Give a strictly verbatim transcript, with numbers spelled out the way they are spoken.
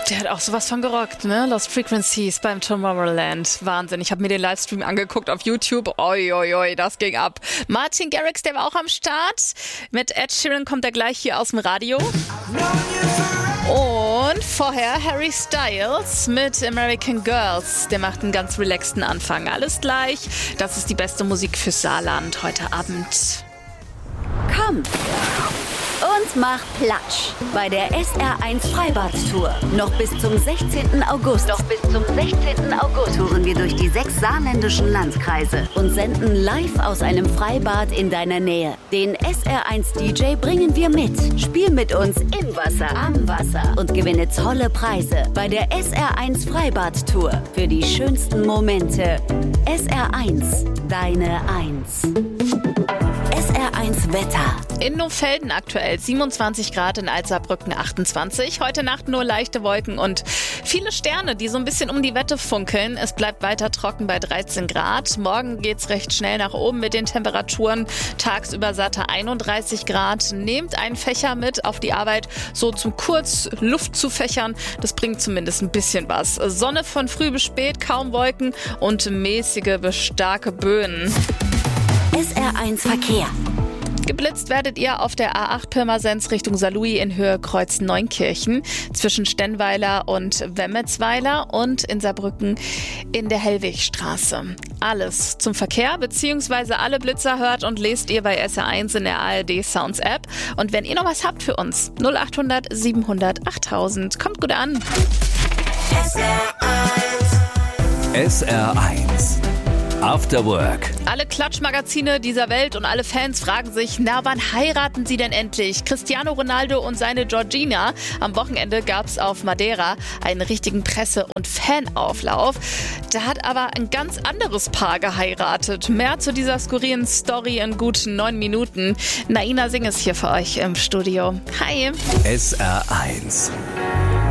Der hat auch sowas von gerockt, ne? Lost Frequencies beim Tomorrowland. Wahnsinn. Ich habe mir den Livestream angeguckt auf YouTube. Oi, oi, oi, das ging ab. Martin Garrix, der war auch am Start. Mit Ed Sheeran kommt er gleich hier aus dem Radio. Und vorher Harry Styles mit American Girls. Der macht einen ganz relaxten Anfang. Alles gleich. Das ist die beste Musik fürs Saarland heute Abend. Komm und mach Platsch bei der S R eins Freibad-Tour. Noch bis zum sechzehnten August. Noch bis zum sechzehnten August touren wir durch die sechs saarländischen Landkreise und senden live aus einem Freibad in deiner Nähe. Den S R eins D J bringen wir mit. Spiel mit uns im Wasser, am Wasser und gewinne tolle Preise bei der S R eins Freibad-Tour. Für die schönsten Momente. S R eins, deine Eins. S R eins Wetter. In Nohfelden aktuell siebenundzwanzig Grad, in Alsabrücken achtundzwanzig. Heute Nacht nur leichte Wolken und viele Sterne, die so ein bisschen um die Wette funkeln. Es bleibt weiter trocken bei dreizehn Grad. Morgen geht's recht schnell nach oben mit den Temperaturen. Tagsüber satte einunddreißig Grad. Nehmt einen Fächer mit auf die Arbeit, so zum kurz Luft zu fächern. Das bringt zumindest ein bisschen was. Sonne von früh bis spät, kaum Wolken und mäßige bis starke Böen. S R eins Verkehr. Geblitzt werdet ihr auf der A acht Pirmasens Richtung Saarlouis in Höhe Kreuz Neunkirchen, zwischen Stennweiler und Wemmetsweiler und in Saarbrücken in der Hellwigstraße. Alles zum Verkehr bzw. alle Blitzer hört und lest ihr bei S R eins in der A R D Sounds App. Und wenn ihr noch was habt für uns, null acht hundert siebenhundert achttausend. Kommt gut an. S R eins. S R eins. After Work. Alle Klatschmagazine dieser Welt und alle Fans fragen sich, na, wann heiraten sie denn endlich? Cristiano Ronaldo und seine Georgina. Am Wochenende gab's auf Madeira einen richtigen Presse- und Fanauflauf. Da hat aber ein ganz anderes Paar geheiratet. Mehr zu dieser skurrilen Story in gut neun Minuten. Naina Singh ist hier für euch im Studio. Hi. S R eins.